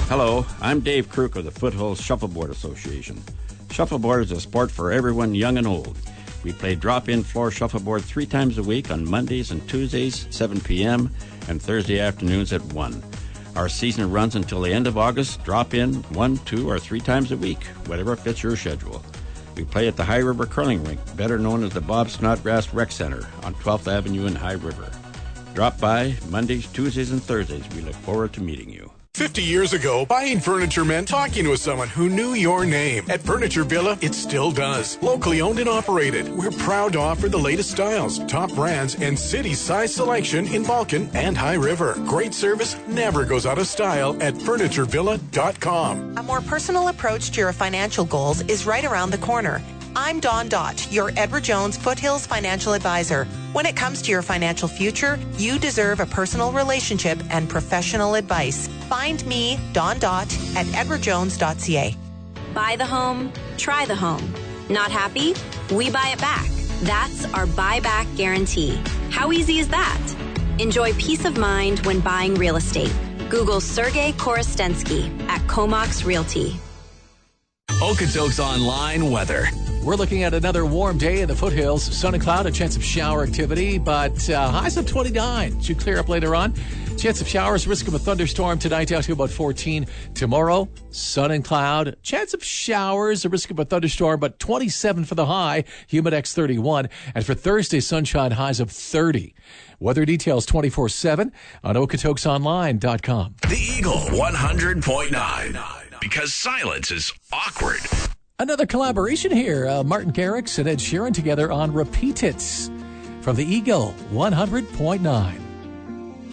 Hello, I'm Dave Kruk of the Foothills Shuffleboard Association. Shuffleboard is a sport for everyone, young and old. We play drop-in floor shuffleboard 3 times a week on Mondays and Tuesdays, 7 p.m., and Thursday afternoons at 1. Our season runs until the end of August. Drop in 1, 2, or 3 times a week, whatever fits your schedule. We play at the High River Curling Rink, better known as the Bob Snodgrass Rec Center on 12th Avenue in High River. Drop by Mondays, Tuesdays, and Thursdays. We look forward to meeting you. 50 years ago, buying furniture meant talking to someone who knew your name. At Furniture Villa, it still does. Locally owned and operated, we're proud to offer the latest styles, top brands, and city-size selection in Vulcan and High River. Great service never goes out of style at FurnitureVilla.com. A more personal approach to your financial goals is right around the corner. I'm Dawn Dott, your Edward Jones Foothills financial advisor. When it comes to your financial future, you deserve a personal relationship and professional advice. Find me, Dawn Dott, at edwardjones.ca. Buy the home, try the home. Not happy? We buy it back. That's our buyback guarantee. How easy is that? Enjoy peace of mind when buying real estate. Google Sergey Korostensky at Comox Realty. Okotoks Online weather. We're looking at another warm day in the foothills. Sun and cloud, a chance of shower activity, but highs of 29. Should clear up later on. Chance of showers, risk of a thunderstorm tonight down to about 14. Tomorrow, sun and cloud, chance of showers, a risk of a thunderstorm, but 27 for the high, Humidex 31. And for Thursday, sunshine, highs of 30. Weather details 24/7 on OkotoksOnline.com. The Eagle 100.9. Because silence is awkward. Another collaboration here. Martin Garrix and Ed Sheeran together on Repeat It from the Eagle 100.9.